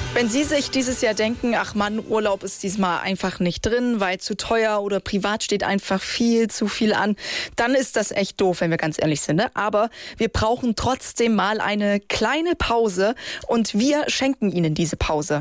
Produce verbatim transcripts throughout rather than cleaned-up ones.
Wenn Sie sich dieses Jahr denken, ach Mann, Urlaub ist diesmal einfach nicht drin, weil zu teuer oder privat steht einfach viel zu viel an, dann ist das echt doof, wenn wir ganz ehrlich sind. Ne? Aber wir brauchen trotzdem mal eine kleine Pause und wir schenken Ihnen diese Pause.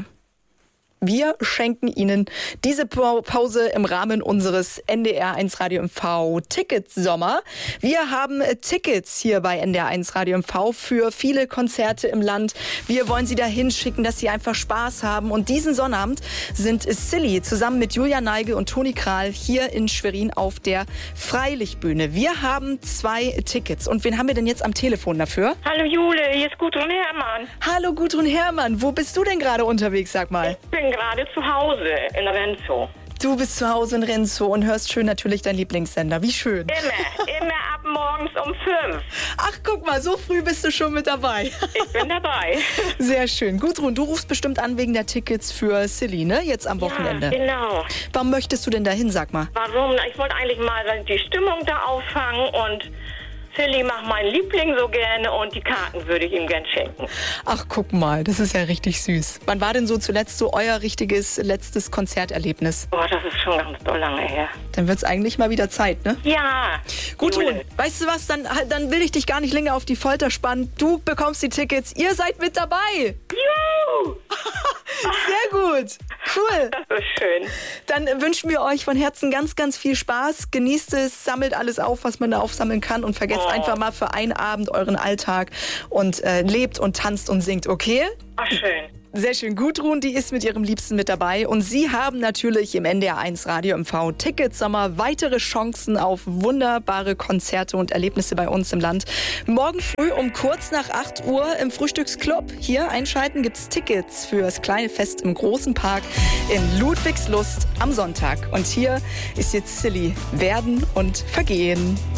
Wir schenken Ihnen diese Pause im Rahmen unseres N D R eins Radio M V Ticketsommer. Wir haben Tickets hier bei N D R eins Radio M V für viele Konzerte im Land. Wir wollen Sie dahin schicken, dass Sie einfach Spaß haben. Und diesen Sonnabend sind Silly zusammen mit Julia Neige und Toni Kral hier in Schwerin auf der Freilichtbühne. Wir haben zwei Tickets. Und wen haben wir denn jetzt am Telefon dafür? Hallo Jule, hier ist Gudrun Herrmann. Hallo Gudrun Herrmann, wo bist du denn gerade unterwegs, sag mal? Ich bin gerade zu Hause in Renzo. Du bist zu Hause in Renzo und hörst schön natürlich deinen Lieblingssender. Wie schön. Immer, immer ab morgens um fünf. Ach, guck mal, so früh bist du schon mit dabei. Ich bin dabei. Sehr schön. Gudrun, du rufst bestimmt an wegen der Tickets für Silly, ne? Jetzt am Wochenende. Ja, genau. Warum möchtest du denn dahin, sag mal? Warum? Ich wollte eigentlich mal die Stimmung da auffangen und Silly macht meinen Liebling so gerne und die Karten würde ich ihm gern schenken. Ach, guck mal, das ist ja richtig süß. Wann war denn so zuletzt so euer richtiges letztes Konzerterlebnis? Boah, das ist schon ganz doll lange her. Dann wird's eigentlich mal wieder Zeit, ne? Ja. Gudrun, Jule. weißt du was, dann, dann will ich dich gar nicht länger auf die Folter spannen. Du bekommst die Tickets, ihr seid mit dabei. Juhu! Sehr gut, cool. Das ist schön. Dann wünschen wir euch von Herzen ganz, ganz viel Spaß. Genießt es, sammelt alles auf, was man da aufsammeln kann und vergesst Oh. einfach mal für einen Abend euren Alltag und äh, lebt und tanzt und singt, okay? Ach, schön. Sehr schön. Gudrun, die ist mit ihrem Liebsten mit dabei. Und Sie haben natürlich im N D R eins Radio M V Ticketsommer weitere Chancen auf wunderbare Konzerte und Erlebnisse bei uns im Land. Morgen früh um kurz nach acht Uhr im Frühstücksclub. Hier einschalten gibt's Tickets für das kleine Fest im Großen Park in Ludwigslust am Sonntag. Und hier ist jetzt Silly. Werden und Vergehen.